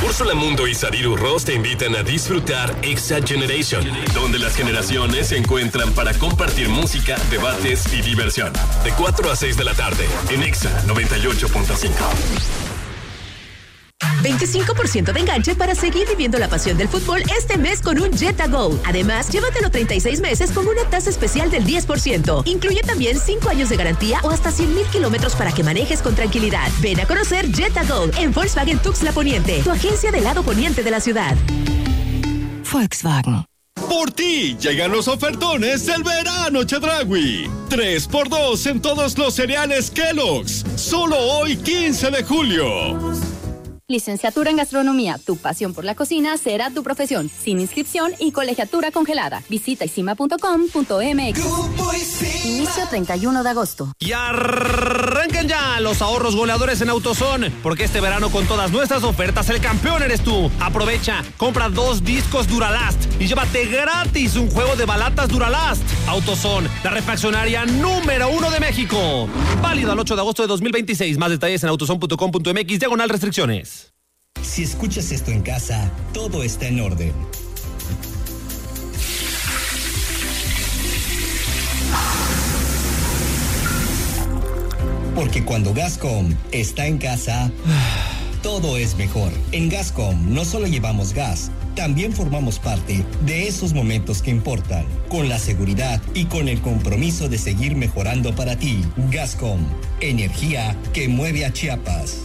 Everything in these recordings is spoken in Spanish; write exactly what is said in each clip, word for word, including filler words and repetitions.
Úrsula Mundo y Sadiru Ross te invitan a disfrutar Exa Generation, donde las generaciones se encuentran para compartir música, debates y diversión. De cuatro a seis de la tarde, en Exa noventa y ocho punto cinco. veinticinco por ciento de enganche para seguir viviendo la pasión del fútbol este mes con un Jetta Go. Además, llévatelo treinta y seis meses con una tasa especial del diez por ciento. Incluye también cinco años de garantía o hasta cien mil kilómetros para que manejes con tranquilidad. Ven a conocer Jetta Go en Volkswagen Tuxtla Poniente, tu agencia del lado poniente de la ciudad. Volkswagen. Por ti llegan los ofertones del verano Chedraui. tres por dos en todos los cereales Kellogg's. Solo hoy, quince de julio. Licenciatura en Gastronomía, tu pasión por la cocina será tu profesión, sin inscripción y colegiatura congelada. Visita isima punto com punto m x. Inicio treinta y uno de agosto. Y arrancan ya los ahorros goleadores en AutoZone, porque este verano con todas nuestras ofertas el campeón eres tú. Aprovecha, compra dos discos Duralast y llévate gratis un juego de balatas Duralast. AutoZone, la refaccionaria número uno de México. Válido al ocho de agosto de dos mil veintiséis. Más detalles en autozone punto com punto m x, diagonal restricciones. Si escuchas esto en casa, todo está en orden. Porque cuando Gascom está en casa, todo es mejor. En Gascom no solo llevamos gas, también formamos parte de esos momentos que importan, con la seguridad y con el compromiso de seguir mejorando para ti. Gascom, energía que mueve a Chiapas.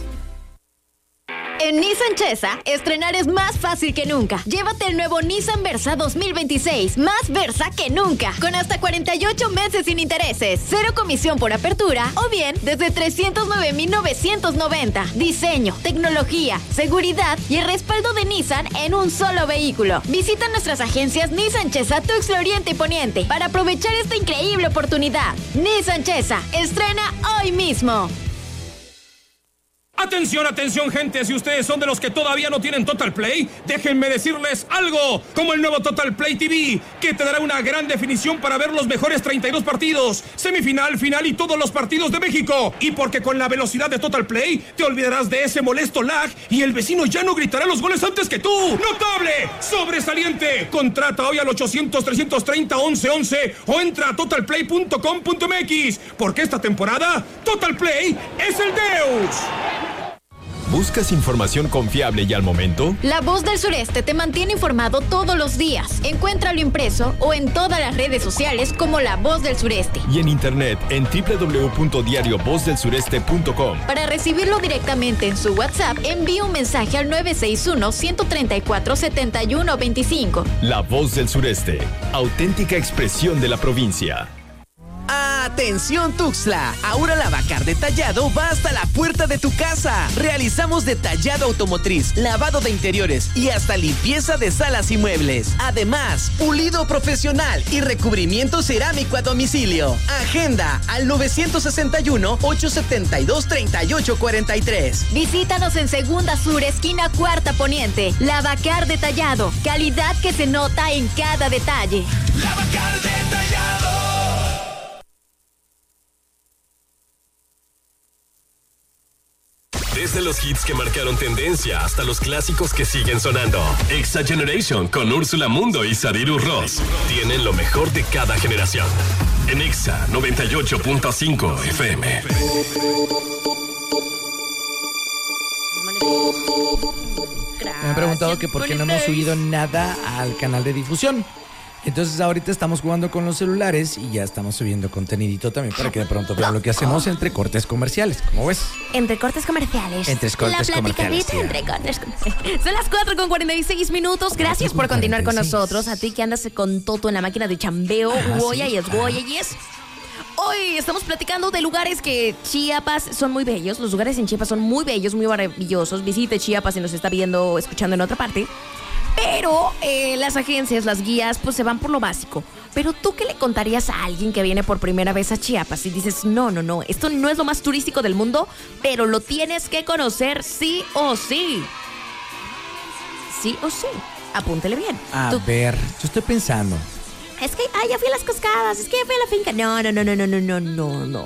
En Nissan Chesa, estrenar es más fácil que nunca. Llévate el nuevo Nissan Versa dos mil veintiséis, más Versa que nunca, con hasta cuarenta y ocho meses sin intereses, cero comisión por apertura o bien desde trescientos nueve mil novecientos noventa. Diseño, tecnología, seguridad y el respaldo de Nissan en un solo vehículo. Visita nuestras agencias Nissan Chesa, Tuxtla Oriente y Poniente para aprovechar esta increíble oportunidad. Nissan Chesa, estrena hoy mismo. Atención, atención, gente, si ustedes son de los que todavía no tienen Total Play, déjenme decirles algo, como el nuevo Total Play T V, que te dará una gran definición para ver los mejores treinta y dos partidos, semifinal, final y todos los partidos de México. Y porque con la velocidad de Total Play, te olvidarás de ese molesto lag y el vecino ya no gritará los goles antes que tú. ¡Notable! ¡Sobresaliente! Contrata hoy al ochocientos, trescientos treinta, once once o entra a total play punto com punto m x, porque esta temporada, Total Play es el Deus. ¿Buscas información confiable y al momento? La Voz del Sureste te mantiene informado todos los días. Encuéntralo impreso o en todas las redes sociales como La Voz del Sureste. Y en internet en doble u doble u doble u punto diario voz del sureste punto com. Para recibirlo directamente en su WhatsApp, envíe un mensaje al nueve seis uno, uno tres cuatro, siete uno dos cinco. La Voz del Sureste, auténtica expresión de la provincia. ¡Atención Tuxtla! Ahora Lavacar Detallado va hasta la puerta de tu casa. Realizamos detallado automotriz, lavado de interiores y hasta limpieza de salas y muebles. Además, pulido profesional y recubrimiento cerámico a domicilio. Agenda al nueve seis uno, ocho siete dos, tres ocho cuatro tres. Visítanos en Segunda Sur, esquina Cuarta Poniente. Lavacar Detallado, calidad que se nota en cada detalle. Lavacar Detallado. Desde los hits que marcaron tendencia hasta los clásicos que siguen sonando. Exa Generation con Úrsula Mundo y Sadiru Ross tienen lo mejor de cada generación. En Exa noventa y ocho punto cinco F M. Me han preguntado que por qué no hemos subido nada al canal de difusión. Entonces ahorita estamos jugando con los celulares y ya estamos subiendo contenidito también para que de pronto vean lo que hacemos entre cortes comerciales. ¿Cómo ves? Entre cortes comerciales. Entre cortes La comerciales. platicadita entre cortes comerciales. Son las cuatro con cuarenta y seis minutos. Gracias por continuar con nosotros. A ti que andas con Toto en la máquina de chambeo. Ah, Goya sí, y es claro. Goya y es... Hoy estamos platicando de lugares que Chiapas son muy bellos. Los lugares en Chiapas son muy bellos, muy maravillosos. Visite Chiapas si nos está viendo o escuchando en otra parte. Pero eh, las agencias, las guías, pues se van por lo básico. Pero ¿tú qué le contarías a alguien que viene por primera vez a Chiapas? Y dices, no, no, no, esto no es lo más turístico del mundo, pero lo tienes que conocer sí o sí. Sí o sí. Apúntele bien. A Tú- ver, yo estoy pensando. Es que, ah, ya fui a las cascadas, es que ya fui a la finca. No, no, no, no, no, no, no, no, no.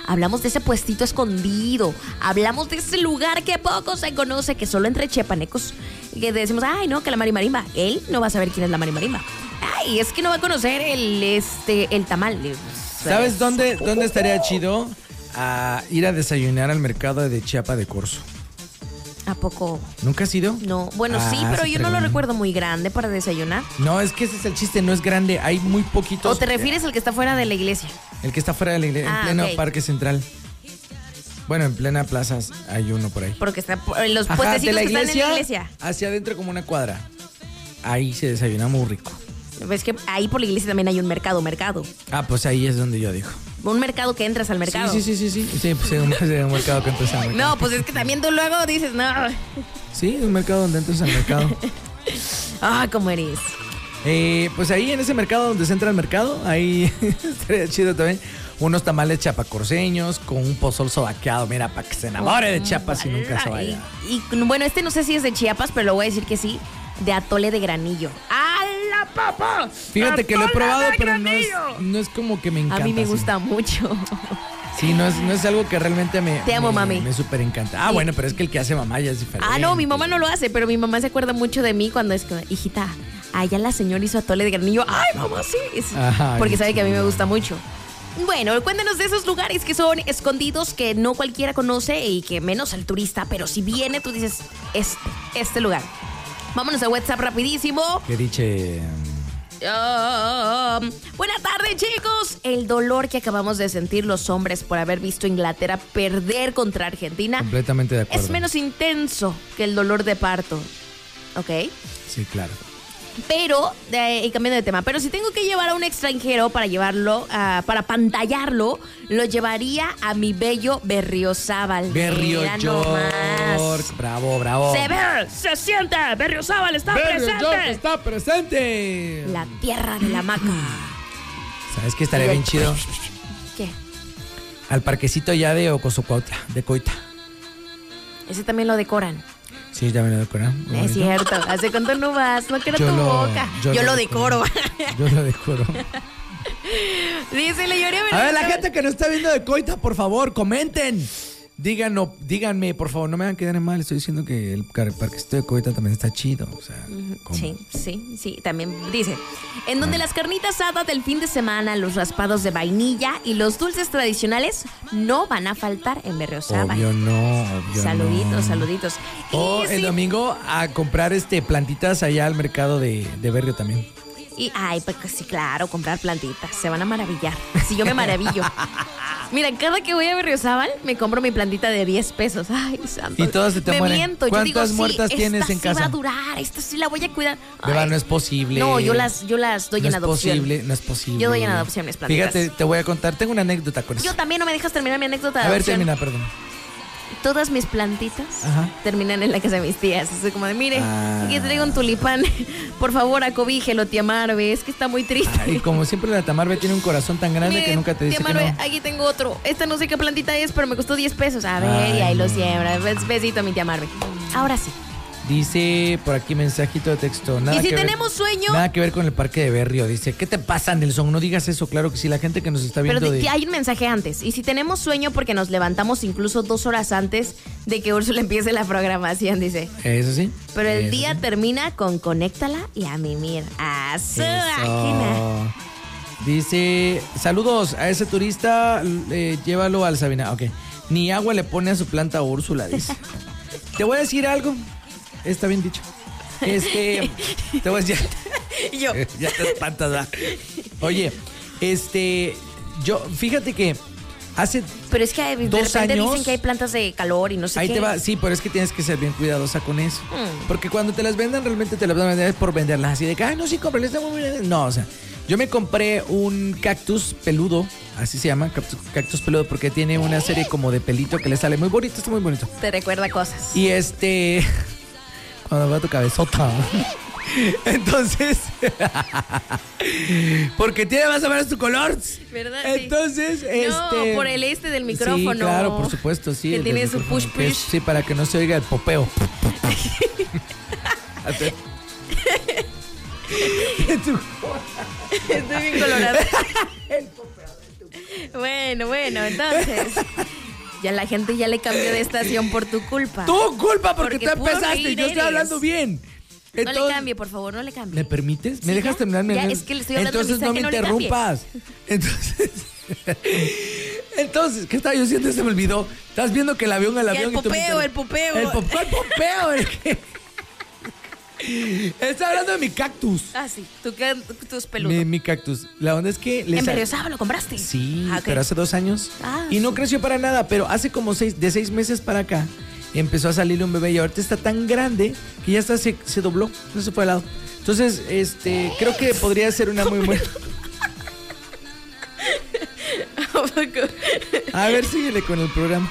Hablamos de ese puestito escondido. Hablamos de ese lugar que poco se conoce, que solo entre chiapanecos, que decimos, ay, no, que la Mari Marimba. Él no va a saber quién es la Mari Marimba. Ay, es que no va a conocer el, este, el tamal. ¿Sabes dónde, dónde estaría chido? A ir a desayunar al mercado de Chiapa de Corzo. ¿A poco? ¿Nunca has ido? No, bueno, ah, sí, pero yo no lo bueno. recuerdo muy grande para desayunar. No, es que ese es el chiste, no es grande, hay muy poquitos. ¿O te refieres al que está fuera de la iglesia? El que está fuera de la iglesia, Ah, en pleno ok. Parque Central. Bueno, en plena plaza hay uno por ahí. Porque está en los Ajá, puestecitos de la que iglesia, están en la iglesia. hacia adentro como una cuadra. Ahí se desayuna muy rico. Ves que ahí por la iglesia también hay un mercado, mercado. Ah, pues ahí es donde yo digo. Un mercado que entras al mercado. Sí, sí, sí, sí, sí. Sí, pues es un, es un mercado que entras al mercado. No, pues es que también tú luego dices, no. Sí, es un mercado donde entras al mercado. Ah, ¿cómo eres? Eh, pues ahí en ese mercado donde se entra al mercado, ahí estaría chido también. Unos tamales chapacorseños con un pozol sobaqueado, mira, para que se enamore de Chiapas y nunca se vaya. Y, y bueno, este no sé si es de Chiapas, pero lo voy a decir que sí, de atole de granillo. ¡A la papa! Fíjate que lo he ¡Atole probado, de pero no es, granillo! no es como que me encanta. A mí me sí. gusta mucho. Sí, no es, no es algo que realmente me... Te amo, me, mami. Me súper encanta. Ah, Sí. bueno, pero es que el que hace mamá ya es diferente. Ah, no, mi mamá no lo hace, pero mi mamá se acuerda mucho de mí cuando es que, hijita, allá la señora hizo atole de granillo. ¡Ay, mamá, sí! Es- Ajá, porque ay, sabe que a mí sí. me gusta mucho. Bueno, cuéntanos de esos lugares que son escondidos, que no cualquiera conoce y que menos el turista, pero si viene tú dices, este, este lugar. Vámonos a WhatsApp rapidísimo. Que dice... Um, buenas tardes, chicos. El dolor que acabamos de sentir los hombres por haber visto a Inglaterra perder contra Argentina Completamente de acuerdo. es menos intenso que el dolor de parto. ¿Ok? Sí, claro. Pero, eh, y cambiando de tema, pero si tengo que llevar a un extranjero para llevarlo, ah, para pantallarlo, lo llevaría a mi bello Berriozábal. Berrio Mira York. nomás. Bravo, bravo. Se ve, se siente, Berriozábal está Berrio presente. York está presente. La tierra de la maca. ¿Sabes qué estaría bien chido? ¿Qué? Al parquecito ya de Ocosocuautla, de Coita. Ese también lo decoran. Sí, ya me lo decoran. Es cierto. ¿Hace cuánto no vas? No quiero Yo tu lo- boca. Yo, yo lo, lo decoro. Yo lo decoro. Dice, le lloré A ver, la gente que nos está viendo de Coita, por favor, comenten. Díganlo, díganme, por favor, no me hagan quedar mal. Estoy diciendo que el car- parquecito de Coita también está chido. O sea, ¿cómo? Sí, sí, sí. También dice, en donde las carnitas asadas del fin de semana, los raspados de vainilla y los dulces tradicionales no van a faltar en Berriozábal. Obvio no, obvio Saluditos, no. saluditos. O Y el sí- domingo a comprar este plantitas allá al mercado de, de Berrio también. Y, ay, pues sí, claro, comprar plantitas. Se van a maravillar. Si yo me maravillo. Mira, cada que voy a Berriozábal, me compro mi plantita de diez pesos. Ay, santo. Y todas se te me mueren. miento. Yo ¿Cuántas digo, sí, muertas esta tienes en sí casa? va a durar, esta sí la voy a cuidar. Beba, Ay, no es posible. No, yo las, yo las doy no en es adopción. posible, no es posible. Yo doy en adopción mis plantitas. Fíjate, te voy a contar, tengo una anécdota con eso. Yo también, no me dejas terminar mi anécdota de A ver, adopción. termina, perdón. Todas mis plantitas Ajá. terminan en la casa de mis tías. Es como de, mire, Ah. aquí traigo un tulipán. Por favor, acobíjelo, tía Marve. Es que está muy triste. Y como siempre la Tamarbe tiene un corazón tan grande Mire, que nunca te dice tía que Marve, no. aquí tengo otro. Esta no sé qué plantita es, pero me costó diez pesos. A ver, Ay, y ahí lo no. siembra. Bes- Besito, mi tía Marve. Ahora sí. Dice por aquí mensajito de texto. Nada Y si que ver- tenemos sueño- Nada que ver con el parque de Berrio. Dice, ¿qué te pasa, Nelson? No digas eso. Claro que sí, la gente que nos está Pero viendo de- de... hay un mensaje antes. Y si tenemos sueño porque nos levantamos incluso dos horas antes de que Úrsula empiece la programación, dice. Eso sí. Pero el Eso día sí. termina con conéctala y a mimir. A su máquina. Eso. Dice, saludos a ese turista, eh, llévalo al Sabina. Ok. Ni agua le pone a su planta Úrsula, dice. Te voy a decir algo. Está bien dicho. Este, te voy a decir. Yo. Ya te espantas, ¿verdad? Oye, este, yo, fíjate que hace Pero es que de dos repente años- dicen que hay plantas de calor y no sé Ahí qué. te va, sí, pero es que tienes que ser bien cuidadosa con eso. Mm. Porque cuando te las vendan, realmente te las van a vender por venderlas. Así de que, ay, no, sí, cómprale, está muy bien. No, o sea, yo me compré un cactus peludo, así se llama, cactus, cactus peludo, porque tiene una serie como de pelito que le sale muy bonito, está muy bonito. Te recuerda cosas. Y este, cuando va tu cabezota. Entonces, porque tiene más o menos tu color. ¿Verdad? Entonces, No, este. por el este del micrófono. Sí, claro, por supuesto, sí. Que el tiene del su micrófono, push que push. es- sí, para que no se oiga el popeo. Así. Estoy bien colorada. Bueno, bueno, entonces... Ya la gente ya le cambió de estación por tu culpa. Tu culpa porque, porque tú empezaste. Yo estoy eres. hablando bien. Entonces, no le cambie, por favor, no le cambie. ¿Me permites? ¿Me ¿Sí, dejas ya? terminar mi Ya, es que le estoy hablando Entonces de mi no me no interrumpas. Entonces... Entonces, ¿qué estaba yo haciendo? Se me olvidó. Estás viendo que el avión, el avión... El popeo, el popeo. El popeo, el popeo. El que... Está hablando de mi cactus. Ah, sí, tu cactus peludo. Mi, mi cactus. La onda es que... ¿En Berriozaba lo compraste? Sí, ah, okay. pero hace dos años. Ah, y no sí. creció para nada, pero hace como seis, de seis meses para acá, empezó a salirle un bebé y ahorita está tan grande que ya está, se, se dobló, no se fue al lado. Entonces, este, creo que podría ser una muy buena... A ver, síguele con el programa.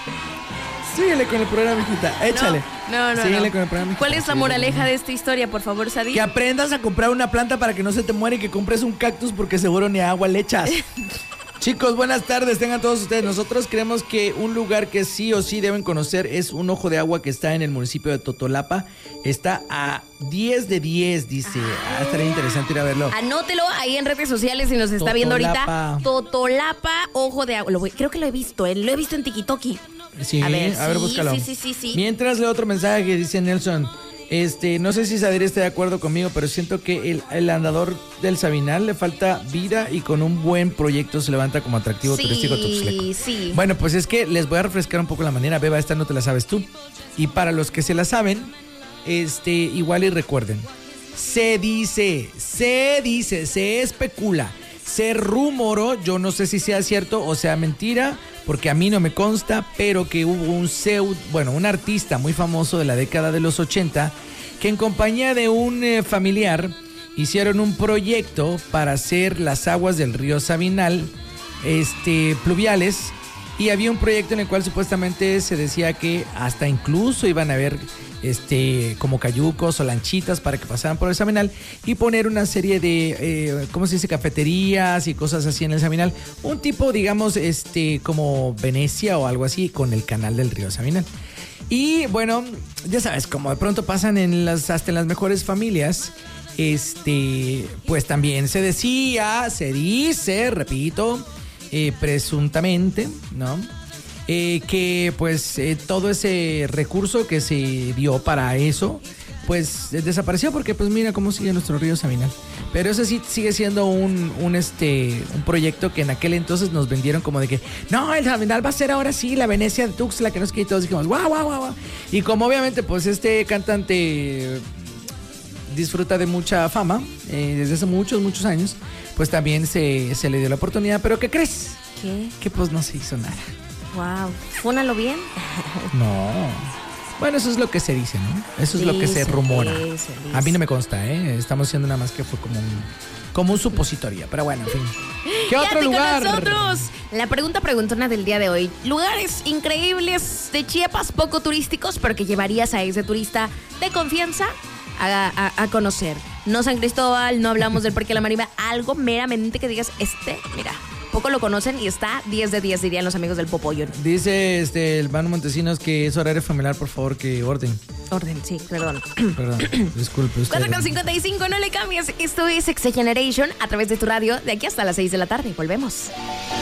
Síguele con el programa, hijita. Échale. No, no, no. Síguele no. con el programa, hijita. ¿Cuál es la moraleja de esta historia, por favor, Sadie? Que aprendas a comprar una planta para que no se te muere y que compres un cactus porque seguro ni agua le echas. Chicos, buenas tardes, tengan todos ustedes. Nosotros creemos que un lugar que sí o sí deben conocer es un ojo de agua que está en el municipio de Totolapa. Está a diez de diez, dice. Ah, estaría interesante ir a verlo. Anótelo ahí en redes sociales si nos está Totolapa. viendo ahorita. Totolapa, ojo de agua. Lo voy, creo que lo he visto, ¿eh? Lo he visto en Tikitoki. Sí, a ver, a ver sí, búscalo. Sí, sí, sí, sí. Mientras leo otro mensaje que dice Nelson. Este, no sé si Sadir esté de acuerdo conmigo, pero siento que el, el andador del Sabinal le falta vida y con un buen proyecto se levanta como atractivo sí, turístico Tuxtleco. Sí. Bueno, pues es que les voy a refrescar un poco la manera. Beba, esta no te la sabes tú. Y para los que se la saben, este, igual y recuerden. Se dice, se dice, se especula, se rumoró, yo no sé si sea cierto o sea mentira, porque a mí no me consta, pero que hubo un pseudo, bueno, un artista muy famoso de la década de los ochenta, que en compañía de un eh, familiar hicieron un proyecto para hacer las aguas del río Sabinal, este, pluviales, y había un proyecto en el cual supuestamente se decía que hasta incluso iban a haber este, como cayucos o lanchitas para que pasaran por el Sabinal y poner una serie de, eh, ¿cómo se dice? Cafeterías y cosas así en el Sabinal. Un tipo, digamos, este, como Venecia o algo así con el canal del río Sabinal. Y bueno, ya sabes, como de pronto pasan en las, hasta en las mejores familias, este, pues también se decía, se dice, repito, eh, presuntamente, ¿no? Eh, que pues eh, todo ese recurso que se dio para eso pues eh, desapareció porque pues mira cómo sigue nuestro río Sabinal. Pero ese sí sigue siendo un, un este un proyecto que en aquel entonces nos vendieron como de que no, el Sabinal va a ser ahora sí la Venecia de Tuxtla, que no es que todos dijimos guau, guau, guau, guau. Y como obviamente pues este cantante disfruta de mucha fama eh, desde hace muchos, muchos años, pues también se, se le dio la oportunidad. ¿Pero qué crees? ¿Qué? Que pues no se hizo nada. Wow, fúnalo bien. No. Bueno, eso es lo que se dice, ¿no? Eso es Dice, lo que se rumora. dice, dice. A mí no me consta, ¿eh? Estamos diciendo nada más que fue como un, como un supositorio. Pero bueno, en fin. ¿Qué otro Quédate lugar? con nosotros. La pregunta preguntona del día de hoy. Lugares increíbles de Chiapas, poco turísticos, pero que llevarías a ese turista de confianza a, a, a conocer. No San Cristóbal, no hablamos del Parque de la Marimba. Algo meramente que digas, este, mira, poco lo conocen y está diez de diez, dirían los amigos del Popoyo. Dice este el Manu Montesinos que es horario familiar, por favor, que orden. Orden, sí, perdón. Perdón, disculpe usted. cuatro con cincuenta y cinco, no le cambies. Esto es X Generation a través de tu radio de aquí hasta las seis de la tarde. Volvemos.